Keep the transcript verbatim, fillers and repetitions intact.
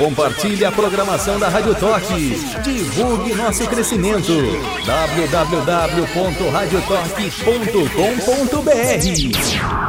Compartilhe a programação da Rádio Torque. Divulgue nosso crescimento. w w w ponto rádio torque ponto com ponto b r